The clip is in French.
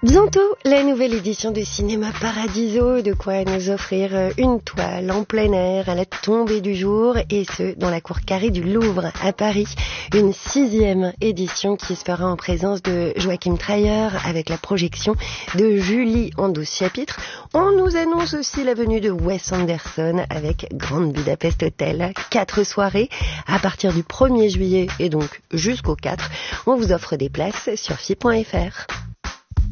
Bientôt, la nouvelle édition de Cinéma Paradiso, de quoi nous offrir une toile en plein air à la tombée du jour, et ce, dans la cour carrée du Louvre à Paris. Une 6e édition qui se fera en présence de Joachim Trier avec la projection de Julie en 12 chapitres. On nous annonce aussi la venue de Wes Anderson avec Grand Budapest Hotel. 4 soirées à partir du 1er juillet et donc jusqu'au 4. On vous offre des places sur fi.fr.